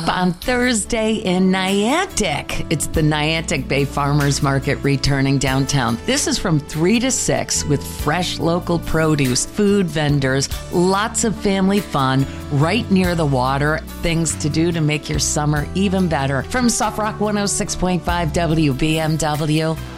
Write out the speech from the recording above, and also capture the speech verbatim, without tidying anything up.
on Thursday in Niantic. It's the Niantic Bay Farmers Market returning downtown. This is from three to six with fresh local produce, food vendors, lots of family fun, right near the water, things to do to make your summer even better. From Soft Rock one oh six point five W B M W,